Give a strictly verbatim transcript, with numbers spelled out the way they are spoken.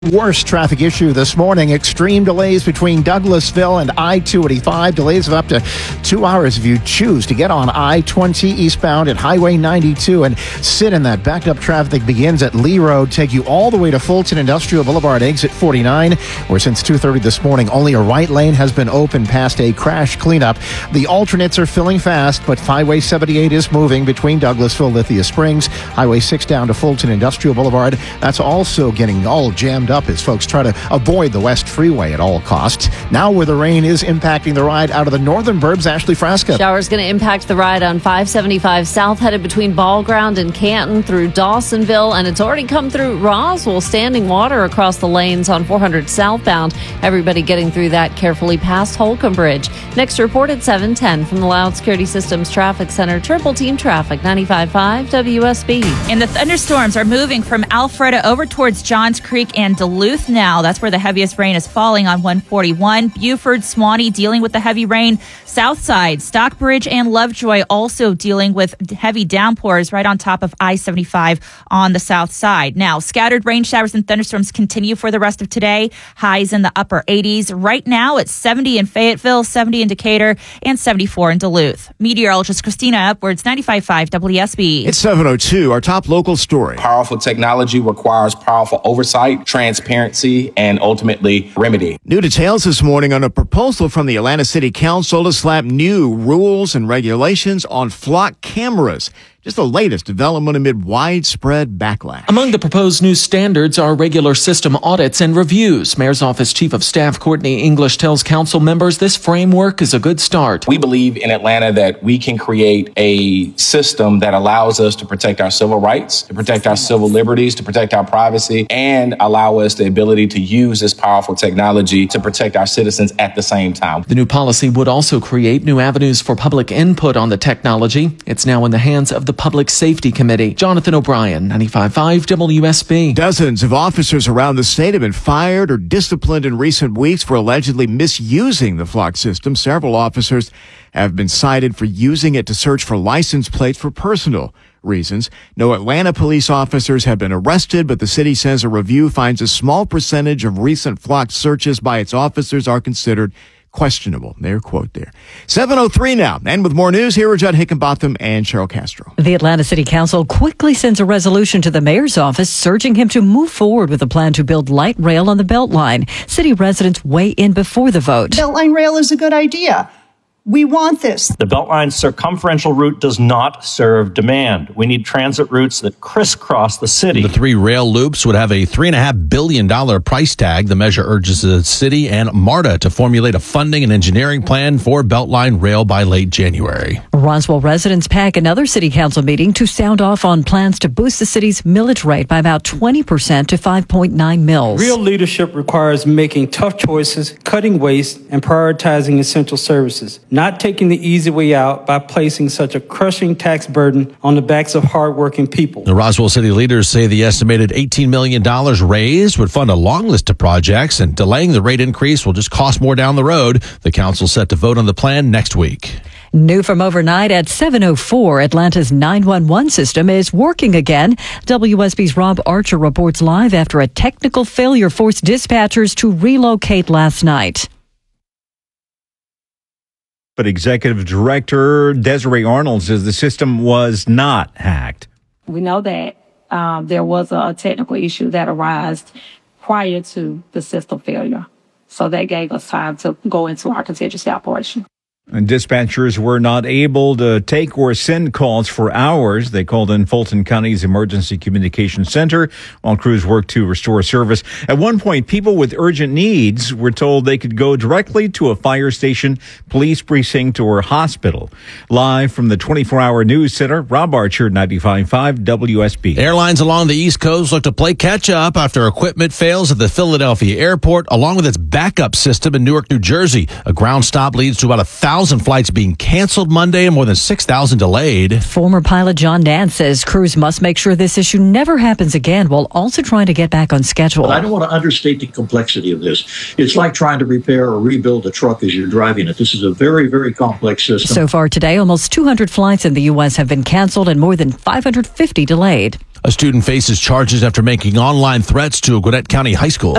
Worst traffic issue this morning, extreme delays between Douglasville and I two eighty-five. Delays of up to two hours if you choose to get on I twenty eastbound at Highway ninety-two and sit in that backed up traffic that begins at Lee Road, take you all the way to Fulton Industrial Boulevard, exit forty-nine, where since two thirty this morning, only a right lane has been open past a crash cleanup. The alternates are filling fast, but Highway seventy-eight is moving between Douglasville, Lithia Springs, Highway six down to Fulton Industrial Boulevard. That's also getting all jammed up as folks try to avoid the West Freeway at all costs. Now where the rain is impacting the ride out of the northern burbs, Ashley Frasca. Showers going to impact the ride on five seventy-five south headed between Ball Ground and Canton through Dawsonville, and it's already come through Roswell. Standing water across the lanes on four hundred southbound. Everybody getting through that carefully past Holcomb Bridge. Next report at seven ten from the Loud Security Systems Traffic Center. Triple Team Traffic, ninety-five point five W S B. And the thunderstorms are moving from Alpharetta over towards Johns Creek and Duluth now. That's where the heaviest rain is falling on one forty-one. Buford, Swanee dealing with the heavy rain. Southside, Stockbridge, and Lovejoy also dealing with heavy downpours right on top of I seventy-five on the south side. Now, scattered rain showers and thunderstorms continue for the rest of today. Highs in the upper eighties. Right now, it's seventy in Fayetteville, seventy in Decatur, and seventy-four in Duluth. Meteorologist Christina Upwards, ninety-five point five W S B. It's seven oh two, our top local story. Powerful technology requires powerful oversight, transparency, and ultimately remedy. New details this morning on a proposal from the Atlanta City Council to slap new rules and regulations on flock cameras. Just the latest development amid widespread backlash. Among the proposed new standards are regular system audits and reviews. Mayor's Office Chief of Staff Courtney English tells council members this framework is a good start. We believe in Atlanta that we can create a system that allows us to protect our civil rights, to protect our civil liberties, to protect our privacy, and allow us the ability to use this powerful technology to protect our citizens at the same time. The new policy would also create new avenues for public input on the technology. It's now in the hands of the Public Safety Committee. Jonathan O'Brien, ninety-five point five W S B. Dozens of officers around the state have been fired or disciplined in recent weeks for allegedly misusing the flock system. Several officers have been cited for using it to search for license plates for personal reasons. No Atlanta police officers have been arrested, but the city says a review finds a small percentage of recent flock searches by its officers are considered questionable. Their quote there. seven oh three now. And with more news, here are Judd Hickenbotham and Cheryl Castro. The Atlanta City Council quickly sends a resolution to the mayor's office urging him to move forward with a plan to build light rail on the Beltline. City residents weigh in before the vote. Beltline rail is a good idea. We want this. The Beltline's circumferential route does not serve demand. We need transit routes that crisscross the city. The three rail loops would have a three point five billion dollars price tag. The measure urges the city and MARTA to formulate a funding and engineering plan for Beltline rail by late January. Roswell residents pack another city council meeting to sound off on plans to boost the city's millage rate by about twenty percent to five point nine mils. Real leadership requires making tough choices, cutting waste, and prioritizing essential services. Not taking the easy way out by placing such a crushing tax burden on the backs of hardworking people. The Roswell city leaders say the estimated eighteen million dollars raised would fund a long list of projects, and delaying the rate increase will just cost more down the road. The council set to vote on the plan next week. New from overnight at seven oh four, Atlanta's nine one one system is working again. W S B's Rob Archer reports live after a technical failure forced dispatchers to relocate last night. But Executive Director Desiree Arnold says the system was not hacked. We know that um, there was a technical issue that arose prior to the system failure. So that gave us time to go into our contingency operation. And dispatchers were not able to take or send calls for hours. They called in Fulton County's Emergency Communication Center while crews worked to restore service. At one point, people with urgent needs were told they could go directly to a fire station, police precinct, or hospital. Live from the twenty-four hour news center, Rob Archer, ninety-five point five W S B. Airlines along the East Coast look to play catch up after equipment fails at the Philadelphia airport, along with its backup system in Newark, New Jersey. A ground stop leads to about a thousand flights being canceled Monday and more than six thousand delayed. Former pilot John Nance says crews must make sure this issue never happens again while also trying to get back on schedule. I don't want to understate the complexity of this. It's like trying to repair or rebuild a truck as you're driving it. This is a very, very complex system. So far today, almost two hundred flights in the U S have been canceled and more than five hundred fifty delayed. A student faces charges after making online threats to a Gwinnett County high school.